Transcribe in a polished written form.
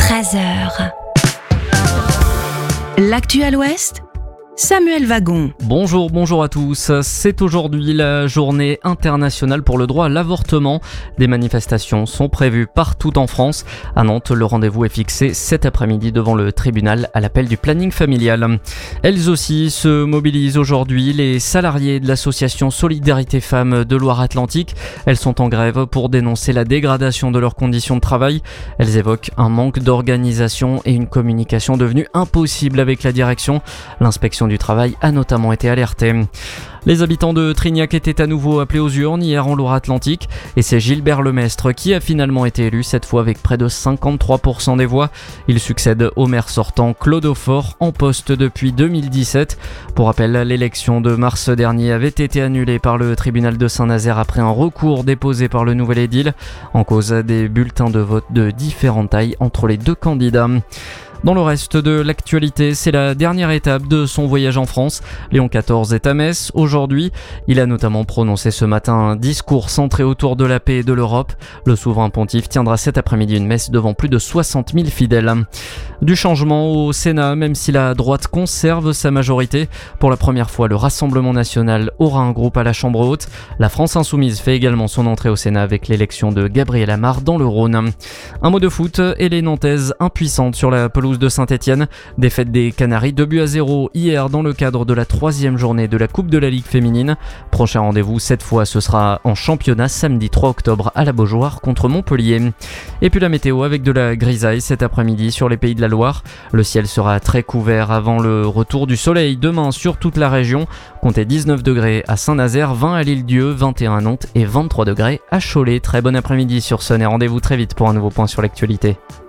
13h. L'actu à l'Ouest, Samuel Wagon. Bonjour à tous. C'est aujourd'hui la journée internationale pour le droit à l'avortement. Des manifestations sont prévues partout en France. À Nantes, le rendez-vous est fixé cet après-midi devant le tribunal à l'appel du planning familial. Elles aussi se mobilisent aujourd'hui, les salariés de l'association Solidarité Femmes de Loire-Atlantique. Elles sont en grève pour dénoncer la dégradation de leurs conditions de travail. Elles évoquent un manque d'organisation et une communication devenue impossible avec la direction. L'inspection du travail a notamment été alertée. Les habitants de Trignac étaient à nouveau appelés aux urnes hier en Loire-Atlantique et c'est Gilbert Lemestre qui a finalement été élu, cette fois avec près de 53% des voix. Il succède au maire sortant Claude Aufort, en poste depuis 2017. Pour rappel, l'élection de mars dernier avait été annulée par le tribunal de Saint-Nazaire après un recours déposé par le nouvel édile en cause des bulletins de vote de différentes tailles entre les deux candidats. Dans le reste de l'actualité, c'est la dernière étape de son voyage en France. Léon XIV est à Metz aujourd'hui. Il a notamment prononcé ce matin un discours centré autour de la paix et de l'Europe. Le souverain pontife tiendra cet après-midi une messe devant plus de 60 000 fidèles. Du changement au Sénat, même si la droite conserve sa majorité. Pour la première fois, le Rassemblement national aura un groupe à la Chambre haute. La France insoumise fait également son entrée au Sénat avec l'élection de Gabriel Amar dans le Rhône. Un mot de foot et les Nantaises impuissantes sur la pelouse de Saint-Etienne. Défaite des Canaries 2-0 hier dans le cadre de la 3e journée de la Coupe de la Ligue féminine. Prochain rendez-vous cette fois ce sera en championnat samedi 3 octobre à la Beaujoire contre Montpellier. Et puis la météo avec de la grisaille cet après-midi sur les Pays de la Loire. Le ciel sera très couvert avant le retour du soleil demain sur toute la région. Comptez 19 degrés à Saint-Nazaire, 20 à l'Île-Dieu, 21 à Nantes et 23 degrés à Cholet. Très bon après-midi sur Sun et rendez-vous très vite pour un nouveau point sur l'actualité.